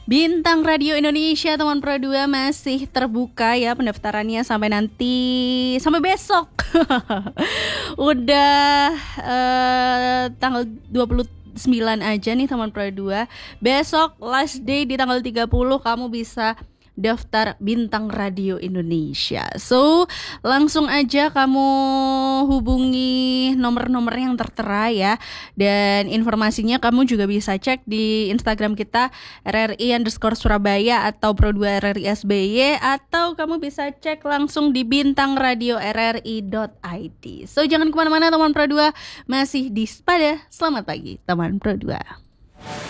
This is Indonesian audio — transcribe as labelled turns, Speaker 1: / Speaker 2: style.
Speaker 1: Bintang Radio Indonesia teman Pro 2 masih terbuka ya pendaftarannya sampai besok. Udah tanggal 29 aja nih teman Pro 2. Besok last day di tanggal 30 kamu bisa daftar Bintang Radio Indonesia. So, langsung aja kamu hubungi nomor-nomor yang tertera ya. Dan informasinya kamu juga bisa cek di Instagram kita RRI_Surabaya atau Pro2 RRI SBY, atau kamu bisa cek langsung di bintangradio.rri.id. So, jangan kemana-mana teman Pro 2, masih di Spada. Selamat pagi teman Pro 2.